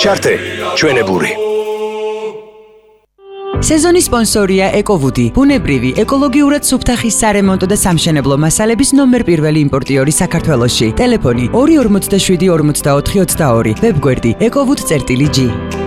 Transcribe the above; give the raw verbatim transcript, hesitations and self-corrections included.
ჩართე ჩვენებური. სეზონის სპონსორია ეკოვუდი, ბუნებრივი, ეკოლოგიურად სუფთა ხის სარემონტო და სამშენებლო მასალების ნომერ პირველი იმპორტიორი საქართველოში. ტელეფონი ორი ორმოცდაშვიდი ორმოცდაოთხი ოცდაორი, ვებგვერდი ეკოვუდ.gi.